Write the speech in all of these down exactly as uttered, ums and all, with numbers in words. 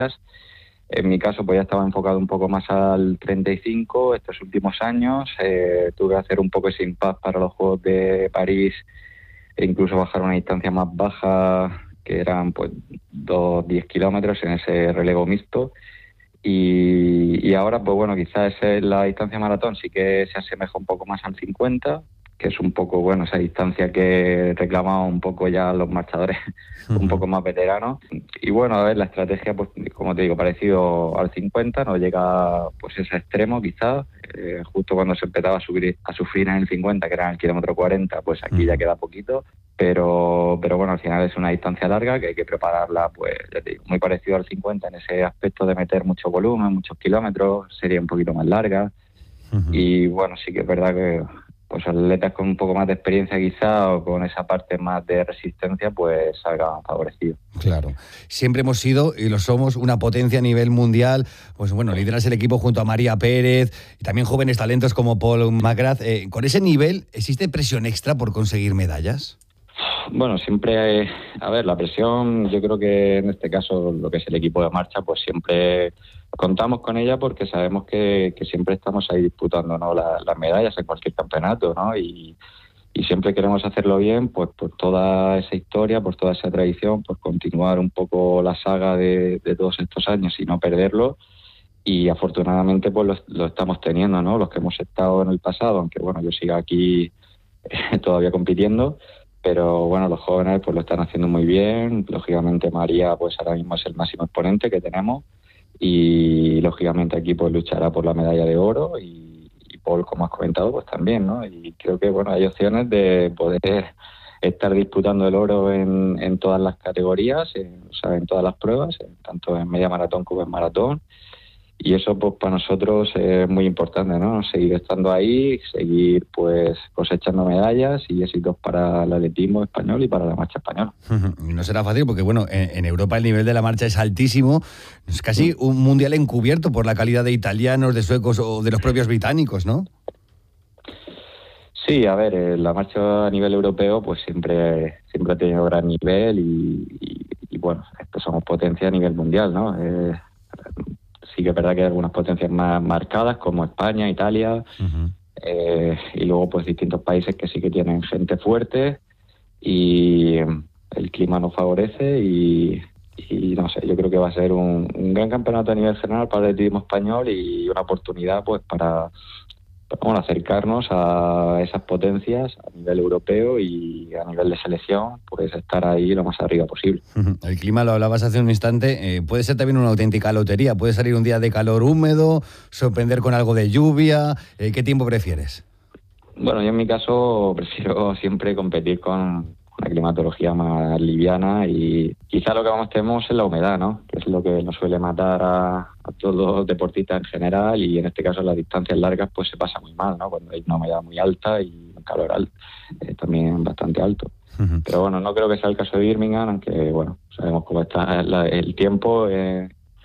En mi caso, pues ya estaba enfocado un poco más al treinta y cinco. Estos últimos años eh, tuve que hacer un poco ese impasse para los Juegos de París e incluso bajar una distancia más baja, que eran pues dos diez kilómetros en ese relevo mixto. Y, y ahora, pues bueno, quizás es la distancia maratón sí que se asemeja un poco más al cincuenta, que es un poco, bueno, esa distancia que reclamaban un poco ya los marchadores uh-huh. un poco más veteranos. Y bueno, a ver, la estrategia, pues como te digo, parecido al cincuenta, no llega pues ese extremo quizás, eh, justo cuando se empezaba a subir a sufrir en el cincuenta, que era en el kilómetro cuarenta, pues aquí uh-huh. ya queda poquito, pero pero bueno, al final es una distancia larga que hay que prepararla, pues ya te digo, muy parecido al cincuenta en ese aspecto de meter mucho volumen, muchos kilómetros, sería un poquito más larga. Uh-huh. Y bueno, sí que es verdad que pues atletas con un poco más de experiencia quizá o con esa parte más de resistencia pues salgan favorecidos. Claro. Siempre hemos sido y lo somos una potencia a nivel mundial. Pues bueno, lideras el equipo junto a María Pérez y también jóvenes talentos como Paul McGrath. Eh, ¿Con ese nivel existe presión extra por conseguir medallas? Bueno, siempre, a ver, la presión, yo creo que en este caso lo que es el equipo de marcha, pues siempre contamos con ella porque sabemos que, que siempre estamos ahí disputando, ¿no?, las, las medallas en cualquier campeonato, ¿no? Y, y siempre queremos hacerlo bien, pues por toda esa historia, por toda esa tradición, por continuar un poco la saga de, de todos estos años y no perderlo. Y afortunadamente pues lo, lo estamos teniendo, ¿no? Los que hemos estado en el pasado, aunque bueno, yo siga aquí eh, todavía compitiendo. Pero bueno, los jóvenes pues lo están haciendo muy bien. Lógicamente María pues ahora mismo es el máximo exponente que tenemos y lógicamente aquí pues luchará por la medalla de oro y, y Paul, como has comentado, pues también, ¿no? Y creo que bueno, hay opciones de poder estar disputando el oro en, en todas las categorías, en, o sea, en todas las pruebas, en, tanto en media maratón como en maratón. Y eso pues para nosotros es muy importante, ¿no? Seguir estando ahí, seguir pues cosechando medallas y éxitos para el atletismo español y para la marcha española. No será fácil porque bueno, en, en Europa el nivel de la marcha es altísimo, es casi un mundial encubierto por la calidad de italianos, de suecos o de los propios británicos, ¿no? Sí, a ver, la marcha a nivel europeo pues siempre siempre ha tenido gran nivel y, y, y bueno, estos somos potencia a nivel mundial, ¿no? Eh, Sí que es verdad que hay algunas potencias más marcadas como España, Italia, uh-huh. eh, y luego pues distintos países que sí que tienen gente fuerte y el clima nos favorece y, y no sé, yo creo que va a ser un, un gran campeonato a nivel general para el atletismo español y una oportunidad pues para, para bueno, acercarnos a esas potencias a nivel europeo y a nivel de selección, pues estar ahí lo más arriba posible. El clima, lo hablabas hace un instante, eh, puede ser también una auténtica lotería, puede salir un día de calor húmedo, sorprender con algo de lluvia. eh, ¿qué tiempo prefieres? Bueno, yo en mi caso prefiero siempre competir con una climatología más liviana y quizá lo que más tememos es la humedad, ¿no? Que es lo que nos suele matar a, a todos los deportistas en general y en este caso en las distancias largas pues se pasa muy mal, ¿no? Cuando hay una humedad muy alta y un calor alto, eh, también bastante alto. Uh-huh. Pero bueno, no creo que sea el caso de Birmingham, aunque bueno, sabemos cómo está la, el tiempo eh,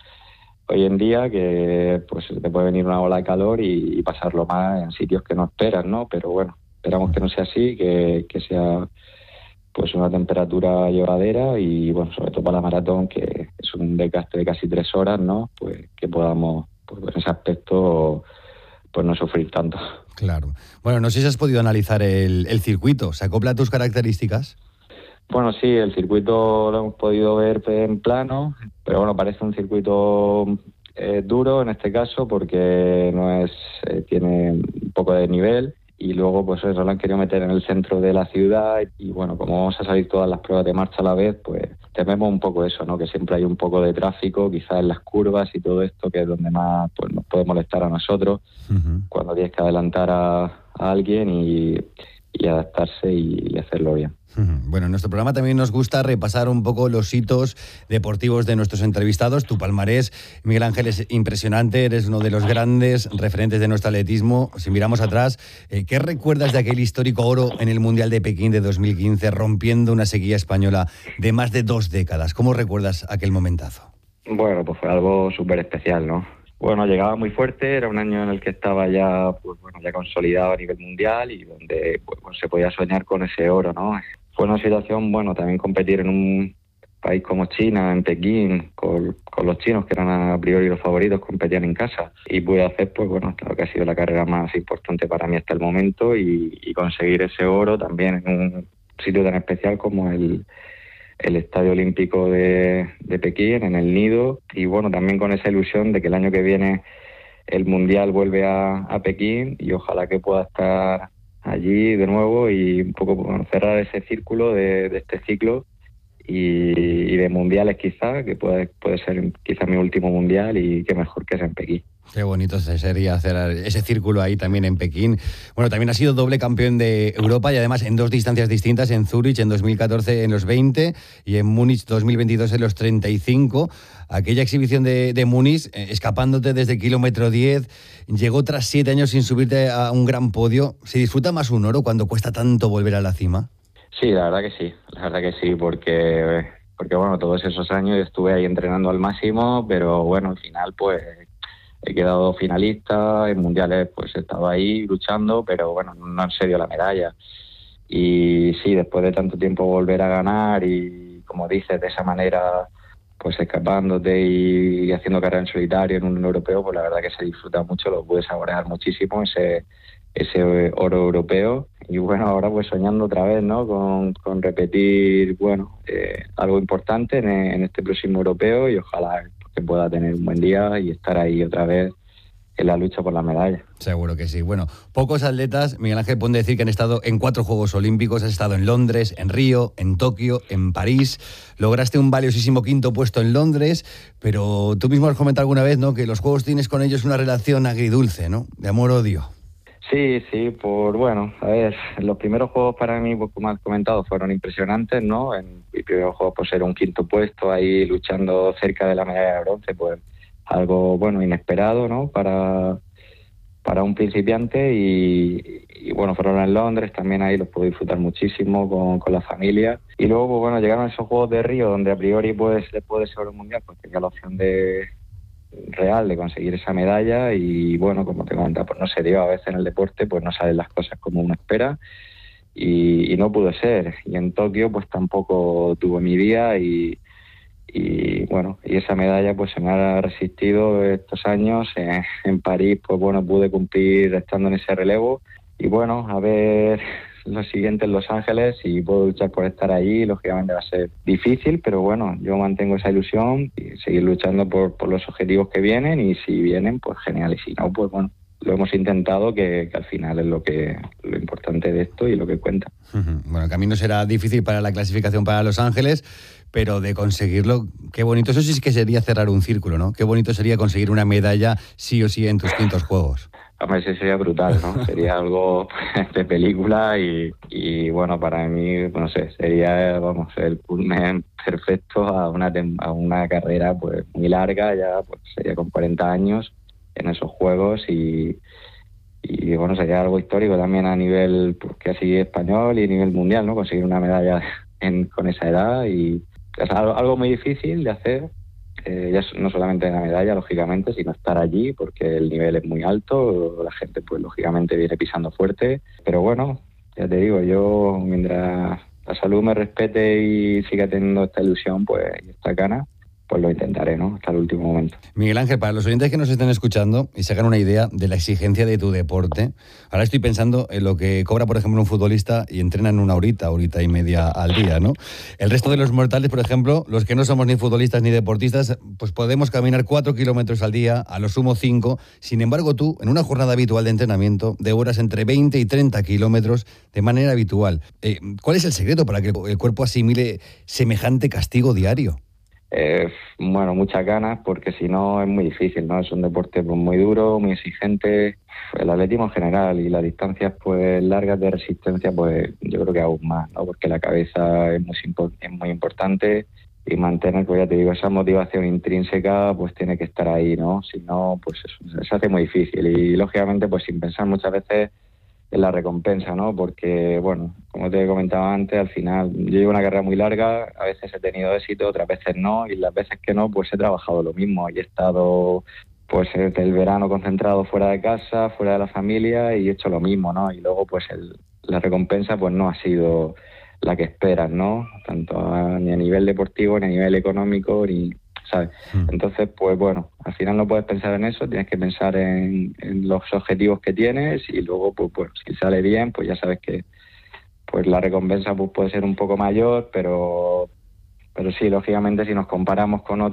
hoy en día, que pues te puede venir una ola de calor y, y pasarlo más en sitios que no esperas, ¿no? Pero bueno, esperamos que no sea así, que, que sea pues una temperatura llevadera y bueno, sobre todo para la maratón, que es un desgaste de casi tres horas, ¿no? Pues que podamos, pues en ese aspecto, pues no sufrir tanto. Claro. Bueno, no sé si has podido analizar el, el circuito. ¿Se acopla a tus características? Bueno, sí, el circuito lo hemos podido ver en plano, pero bueno, parece un circuito eh, duro en este caso porque no es eh, tiene un poco de nivel. Y luego pues eso lo han querido meter en el centro de la ciudad y bueno, como vamos a salir todas las pruebas de marcha a la vez, pues tememos un poco eso, ¿no? Que siempre hay un poco de tráfico, quizás en las curvas y todo esto, que es donde más pues nos puede molestar a nosotros, uh-huh. cuando tienes que adelantar a, a alguien y, y adaptarse y, y hacerlo bien. Bueno, en nuestro programa también nos gusta repasar un poco los hitos deportivos de nuestros entrevistados. Tu palmarés, Miguel Ángel, es impresionante, eres uno de los grandes referentes de nuestro atletismo. Si miramos atrás, eh, ¿qué recuerdas de aquel histórico oro en el Mundial de Pekín de dos mil quince, rompiendo una sequía española de más de dos décadas? ¿Cómo recuerdas aquel momentazo? Bueno, pues fue algo súper especial, ¿no? Bueno, llegaba muy fuerte, era un año en el que estaba ya, pues bueno, ya consolidado a nivel mundial y donde pues, se podía soñar con ese oro, ¿no? Fue una situación, bueno, también competir en un país como China, en Pekín, con, con los chinos, que eran a priori los favoritos, competían en casa. Y pude hacer, pues bueno, lo que ha sido la carrera más importante para mí hasta el momento y, y conseguir ese oro también en un sitio tan especial como el, el Estadio Olímpico de, de Pekín, en el Nido. Y bueno, también con esa ilusión de que el año que viene el Mundial vuelve a, a Pekín y ojalá que pueda estar allí de nuevo y un poco bueno, cerrar ese círculo de, de este ciclo y, y de mundiales quizá, que puede, puede ser quizá mi último mundial y qué mejor que sea en Pekín. Qué bonito sería cerrar ese círculo ahí también en Pekín. Bueno, también ha sido doble campeón de Europa y además en dos distancias distintas, en Zúrich en dos mil catorce en los veinte y en Múnich dos mil veintidós en los treinta y cinco. Aquella exhibición de, de Múnich, eh, escapándote desde el kilómetro diez, llegó tras siete años sin subirte a un gran podio. ¿Se disfruta más un oro cuando cuesta tanto volver a la cima? Sí, la verdad que sí, la verdad que sí, porque, porque bueno, todos esos años estuve ahí entrenando al máximo, pero bueno, al final pues he quedado finalista, en mundiales pues he estado ahí luchando, pero bueno, no se dio la medalla. Y sí, después de tanto tiempo volver a ganar y como dices, de esa manera pues escapándote y haciendo carrera en solitario en un europeo, pues la verdad que se disfruta mucho, lo pude saborear muchísimo ese ese oro europeo y bueno, ahora pues soñando otra vez, ¿no? Con, con repetir, bueno, eh, algo importante en, en este próximo europeo y ojalá que pueda tener un buen día y estar ahí otra vez en la lucha por la medalla. Seguro que sí. Bueno, pocos atletas, Miguel Ángel, pueden decir que han estado en cuatro Juegos Olímpicos. Has estado en Londres, en Río, en Tokio, en París. Lograste un valiosísimo quinto puesto en Londres, pero tú mismo has comentado alguna vez, ¿no?, que los Juegos tienes con ellos una relación agridulce, ¿no?, de amor-odio. Sí, sí, por bueno, a ver, los primeros juegos para mí, pues, como has comentado, fueron impresionantes, ¿no? En mi primer juego, pues era un quinto puesto ahí luchando cerca de la medalla de bronce, pues algo, bueno, inesperado, ¿no? Para, para un principiante y, y, bueno, fueron en Londres, también ahí los pude disfrutar muchísimo con, con la familia. Y luego, pues bueno, llegaron esos Juegos de Río, donde a priori, pues, después de ser oro mundial, pues tenía la opción de real de conseguir esa medalla y bueno, como te comentaba, pues no se dio. A veces en el deporte pues no salen las cosas como uno espera y, y no pudo ser. Y en Tokio pues tampoco tuve mi día y, y bueno, y esa medalla pues se me ha resistido estos años. En, en París pues bueno, pude cumplir estando en ese relevo y bueno, a ver lo siguiente en Los Ángeles y puedo luchar por estar allí. Lógicamente va a ser difícil, pero bueno, yo mantengo esa ilusión y seguir luchando por, por los objetivos que vienen y si vienen, pues genial, y si no, pues bueno, lo hemos intentado, que, que al final es lo que lo importante de esto y lo que cuenta. Bueno, el camino será difícil para la clasificación para Los Ángeles, pero de conseguirlo, qué bonito. Eso sí que sería cerrar un círculo, ¿no? Qué bonito sería conseguir una medalla sí o sí en tus quintos Juegos. A ver, sería brutal, ¿no? Sería algo de película y, y bueno, para mí, no sé, sería, vamos, el culmen perfecto a una a una carrera pues muy larga, ya pues sería con cuarenta años en esos Juegos y, y bueno, sería algo histórico también a nivel pues, casi español y a nivel mundial, ¿no? Conseguir una medalla en, con esa edad y es algo, algo muy difícil de hacer. Eh, ya no solamente la medalla, lógicamente, sino estar allí, porque el nivel es muy alto, la gente, pues, lógicamente, viene pisando fuerte. Pero bueno, ya te digo, yo, mientras la salud me respete y siga teniendo esta ilusión, pues, y esta gana, pues lo intentaré, ¿no?, hasta el último momento. Miguel Ángel, para los oyentes que nos estén escuchando y se hagan una idea de la exigencia de tu deporte, ahora estoy pensando en lo que cobra, por ejemplo, un futbolista y entrena en una horita, horita y media al día, ¿no? El resto de los mortales, por ejemplo, los que no somos ni futbolistas ni deportistas, pues podemos caminar cuatro kilómetros al día, a lo sumo cinco. Sin embargo, tú, en una jornada habitual de entrenamiento, de horas entre veinte y treinta kilómetros, de manera habitual, eh, ¿cuál es el secreto para que el cuerpo asimile semejante castigo diario? Eh, bueno, muchas ganas, porque si no es muy difícil, ¿no? Es un deporte pues, muy duro, muy exigente, el atletismo en general, y las distancias pues largas de resistencia, pues yo creo que aún más, ¿no? Porque la cabeza es muy, es muy importante y mantener, pues ya te digo, esa motivación intrínseca pues tiene que estar ahí, ¿no? Si no, pues eso, se hace muy difícil y lógicamente pues sin pensar muchas veces en la recompensa, ¿no? Porque, bueno, como te comentaba antes, al final yo llevo una carrera muy larga, a veces he tenido éxito, otras veces no, y las veces que no, pues he trabajado lo mismo y he estado, pues, el verano concentrado fuera de casa, fuera de la familia y he hecho lo mismo, ¿no? Y luego, pues, el, la recompensa, pues, no ha sido la que esperas, ¿no? Tanto a, ni a nivel deportivo, ni a nivel económico, ni, ¿sabes? Mm. Entonces, pues bueno, al final no puedes pensar en eso, tienes que pensar en, en los objetivos que tienes y luego, pues bueno, si sale bien, pues ya sabes que pues la recompensa pues puede ser un poco mayor, pero pero sí, lógicamente si nos comparamos con otros